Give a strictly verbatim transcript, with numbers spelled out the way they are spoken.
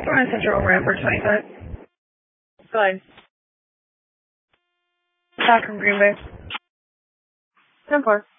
want to send you over for twenty-five. Go ahead. Back from Green Bay. ten four.